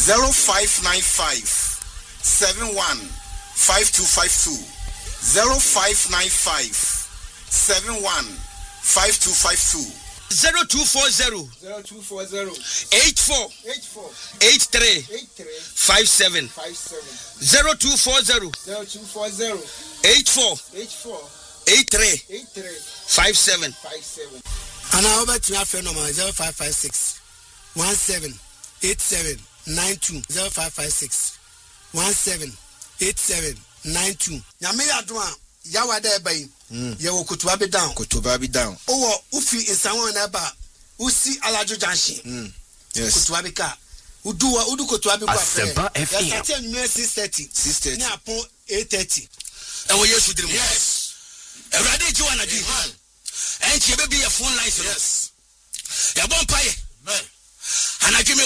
0595 71 5252 0595 71 5252 0240 84 83 57 0240 84 83 57 and I over to your phone number 0556 17 87 92 0556 17 87 92 nyame adwa yawa da bai ye wo kutuba be down owo ufi insanwo na ba usi alajo junction yes kutuba be ka udu kutuba be kwa fe ya start at 6:30 ni apon 8:30 e wo yesu dirim yes erade ji wana ji en ti be be your phone line yes ya bon paye man anadwe